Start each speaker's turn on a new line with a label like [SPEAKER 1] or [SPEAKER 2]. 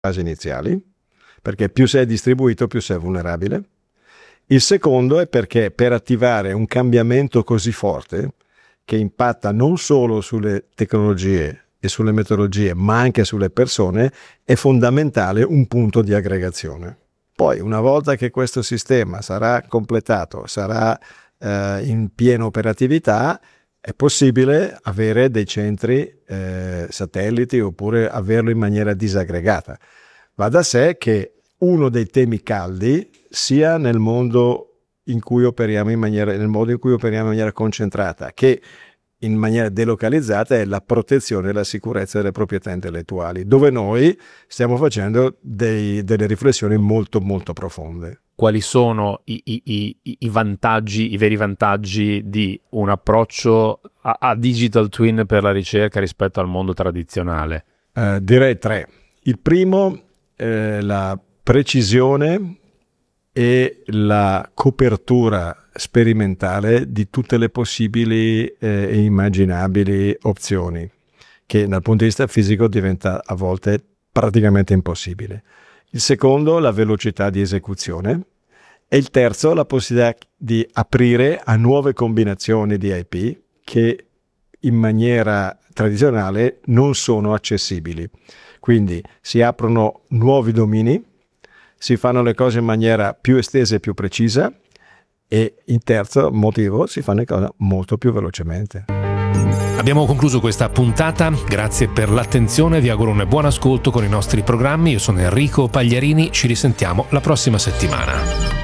[SPEAKER 1] fasi iniziali, perché più sei distribuito più sei vulnerabile. Il secondo è perché per attivare un cambiamento così forte, che impatta non solo sulle tecnologie e sulle metodologie, ma anche sulle persone, è fondamentale un punto di aggregazione. Poi, una volta che questo sistema sarà completato, sarà in piena operatività, è possibile avere dei centri satelliti oppure averlo in maniera disaggregata. Va da sé che uno dei temi caldi sia nel modo in cui operiamo in maniera concentrata, che in maniera delocalizzata è la protezione e la sicurezza delle proprietà intellettuali, dove noi stiamo facendo delle riflessioni molto molto profonde.
[SPEAKER 2] Quali sono i vantaggi, i veri vantaggi di un approccio a digital twin per la ricerca rispetto al mondo tradizionale?
[SPEAKER 1] Direi 3. Il primo, la precisione e la copertura sperimentale di tutte le possibili e immaginabili opzioni, che dal punto di vista fisico diventa a volte praticamente impossibile. Il secondo, la velocità di esecuzione, e il terzo, la possibilità di aprire a nuove combinazioni di IP che in maniera tradizionale non sono accessibili. Quindi si aprono nuovi domini, si fanno le cose in maniera più estesa e più precisa, e in terzo motivo si fanno le cose molto più velocemente.
[SPEAKER 3] Abbiamo concluso questa puntata, grazie per l'attenzione, vi auguro un buon ascolto con i nostri programmi. Io sono Enrico Pagliarini, ci risentiamo la prossima settimana.